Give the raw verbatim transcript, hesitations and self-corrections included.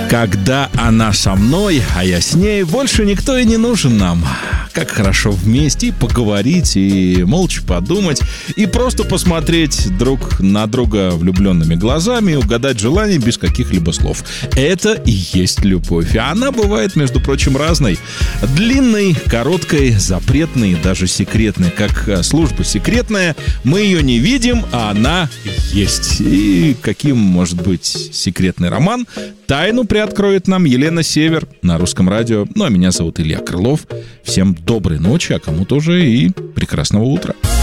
Когда она со мной, а я с ней, больше никто и не нужен нам. Как хорошо вместе и поговорить, и молча подумать, и просто посмотреть друг на друга влюбленными глазами и угадать желание без каких-либо слов. Это и есть любовь. И она бывает, между прочим, разной. Длинной, короткой, запретной, даже секретной. Как служба секретная, мы ее не видим, а она есть. И каким может быть секретный роман? Тайну приоткроет нам Елена Север на Русском радио. Ну, а меня зовут Илья Крылов. Всем доброй ночи, а кому тоже и прекрасного утра.